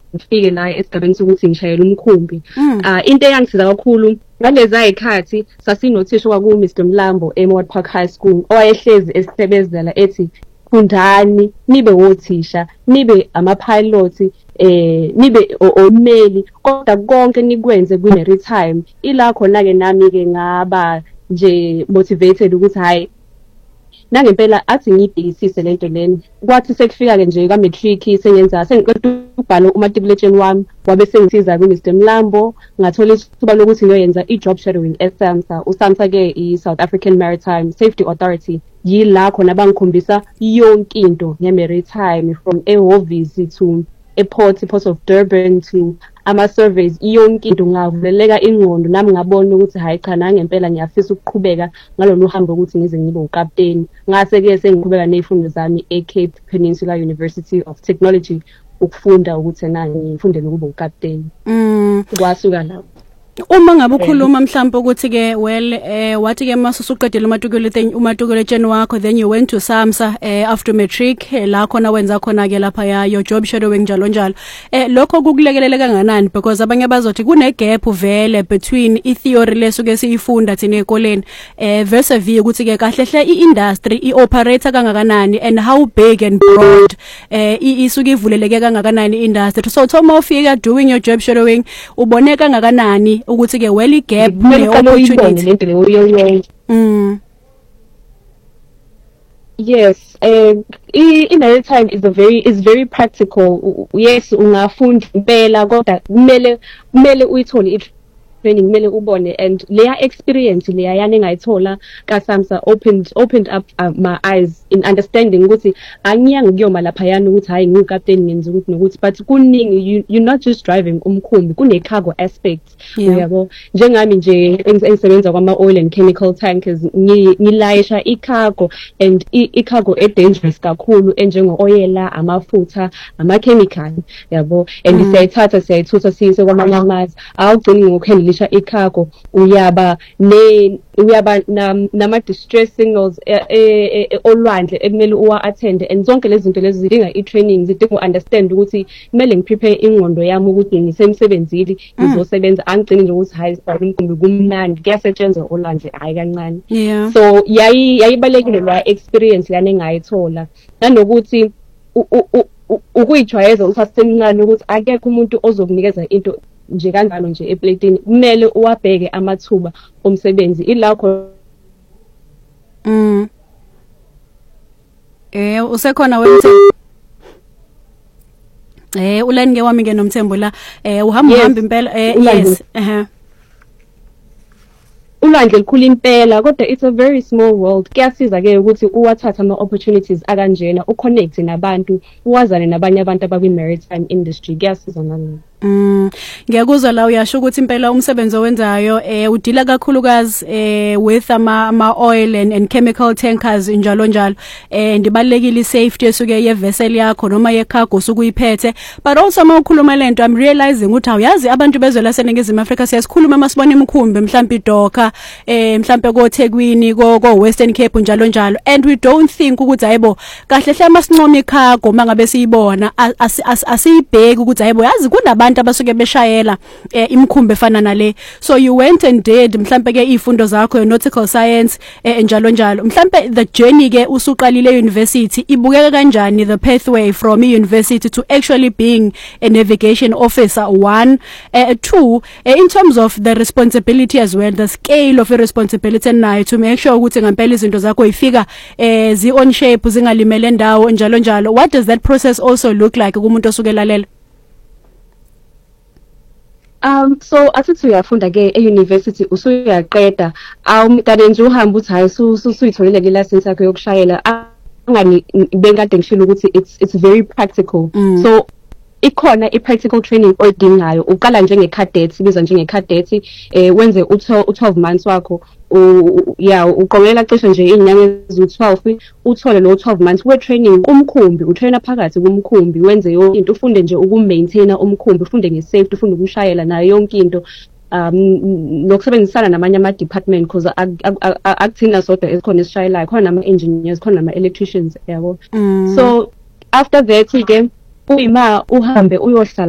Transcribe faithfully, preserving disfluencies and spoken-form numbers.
ngifike la esigabeni sokuthi ngishayele umkhumbi. Mm. Ah into eyangisiza kakhulu ngalezi ayikhathi sasinothisha kwaku Mister Mlambo eMowat Park High School owayehlezi esisebenzela ethi fundani nibe wothisha nibe ama-pilot eh nibe omeli kodwa konke nikwenze kwi-maritime ila khona-ke nami-ke ngaba nje motivated ukuthi hayi nangempela athi ngiyibhekisise lento leni kwathi sekufika-ke nje ka-matric sengenza sengiqeda ukubhala umatikuletsheni wami wabe sengisiza ku-Mister Mlambo ngathola ithuba lokuthi ngiyoyenza i-job shadowing e-SAMSA. uSAMSA-ke i-South African Maritime Safety Authority yila khona bangikhombisa yonke into nge-maritime from ehhovisi to e-port, port of Durban to ama-surveys yonke into ngavuleleka ingqondo nami ngabona ukuthi hayi cha nangempela ngiyafisa ukuqhubeka ngalolu hambo ukuthi ngize ngibe ukapteni. Ngase-ke sengiqhubeka ney'fundo zami e-Cape Peninsula University of Technology ukufunda ukuthi na ngifundele ukuba ukapteni. Mm. Kwasuka lapho. Uma ngabe ukhuluma mhlawumbe ukuthi ke well eh wathi ke masusuqedela umatikuletsheni umatikuletsheni wakho then you went to SAMSA eh after matric eh, la khona wenza khona ke lapha ya your job shadowing njalo njalo eh lokho kukulekelele kanganani because abanye bazothi kune gap vele between i theory lesuke siyifunda thina ekoleni eh versus view ukuthi ke kahle hle i industry i operator kangakanani and how big and broad eh isuke ivuleleke kangakanani industry. So Thoma ufika doing your job shadowing ubone kangakanani ukuthi ke well i gap ne opportunity lento leyo. Mm. Yes, um in maritime is a very is very practical. Yes, ungafunda impela kodwa kumele kumele uyithole training kumele ubone and leya experience leya yani engayithola ka SAMSA opened opened up uh, my eyes in understanding ukuthi angiyanga kuyoma lapha yani ukuthi hayi ngukapteni ngenza ukuthi nokuthi but kuningi you, you're not just driving umkhumbi kune cargo aspect uyabo njengami nje engisebenza kwama oil and chemical tankers ngilayisha icargo and icargo e dangerous kakhulu enjengo oyela amafutha ama chemical yabo and mm. siyayithatha siyayithutha siyise kwamanye amazwe awugcini ngokhandle icargo uyaba ne uyaba nama distress signals olwandle ekumele uwa attend and zonke lezi zinto lezi zidinga i training zidinga understand ukuthi kumele ngiprepare ingqondo yami ukuthi ngisemsebenzini ngizosebenza angigcini nje ukuthi hayi umkhumbi kumnandi kuyasetshenzwa olwandle hayi kancane. So yayi yayibalekile la experience yani engayithola nanokuthi ukuyijwayeza usasemncane ukuthi akekho umuntu ozokunikeza into nje kanjalo nje eplatini kumele uwabheke amathuba omsebenzi ilakho. Mm. Eh usekhona wethu eh ulani ke wami ke nomthembo la eh uhamba uhamba impela eh yes eh ulwandle likhulu impela kodwa it's a very small world. Kuyasiza ke ukuthi uwathatha ama opportunities akanjena uconnect nabantu uwazane nabanye abantu abakwi maritime industry kuyasiza nami. Mm ngiyakuzwa la uyasho ukuthi impela umsebenzi owenzayo eh udila kakhulukazi eh with ama ama oil and, and chemical tankers njalo njalo eh ndibalekile safety esuke ye vessel yakho noma ye cargo sukuyiphethe but also mawukhuluma lento I'm realizing ukuthi awuyazi abantu bezwe la seNingizimu Afrika siyasikhuluma masibona imkhumbi mhlawumbe iDoka eh mhlawumbe koThekwini ko ko Western Cape njalo njalo and we don't think ukuthi hayibo kahle hle masincoma icargo mangabe siyibona asiyibheki ukuthi hayibo yazi kunabantu abasuke beshayela eh, imkhumbi efana nale. So you went and did mhlambe ke izifundo zakho nautical science eh, njalo njalo mhlambe the journey ke usuqalile university ibukeka kanjani the pathway from university to actually being a navigation officer one uh, two uh, in terms of the responsibility as well the scale of responsibility nayo to make sure ukuthi ngempela izinto zakho ifika eh, zi on shape zingalimele ndawo njalo njalo. What does that process also look like kumuntu osuke lalela? Um so asithi uyafunda ke e-university usuyaqeda awumntana nje uhamba uthi hayi usuyitholile ke license yakho yokushayela angani bengade ngishilo ukuthi it's it's very practical. Mm. So ikhona i-practical training oyidingayo uqala njenge cadet sibizwa njenge cadet eh wenze u twelve months wakho ya uqokelela cishe nje inyanga eziwu twelve uthole lo twelve months we training kumkhumbi utrainer phakathi kumkhumbi wenze yonke into ufunde nje ukumaintaina umkhumbi ufunde ngesafety ufunde ukushayela nayo yonke into um nokusebenzisana namanye ama department because akuthina sodwa esikhona esishayelayo khona nama engineers khona nama electricians yabo. So after that ke uyima uhambe uyohlala